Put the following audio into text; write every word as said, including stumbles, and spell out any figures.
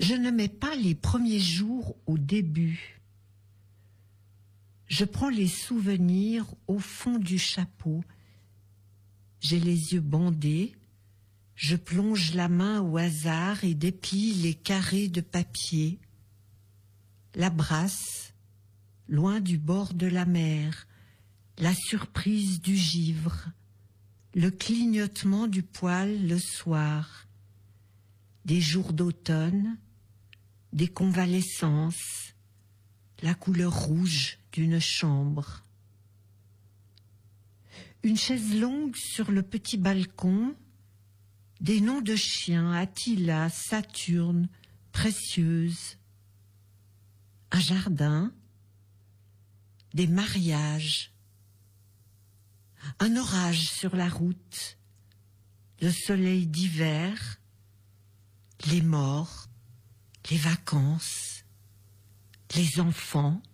Je ne mets pas les premiers jours au début. Je prends les souvenirs au fond du chapeau. J'ai les yeux bandés. Je plonge la main au hasard et déplie les carrés de papier. La brasse, loin du bord de la mer, la surprise du givre, le clignotement du poêle le soir, des jours d'automne, des convalescences, la couleur rouge d'une chambre. Une chaise longue sur le petit balcon, des noms de chiens, Attila, Saturne, Précieuse. Un jardin, des mariages, un orage sur la route, le soleil d'hiver, les morts, les vacances, les enfants,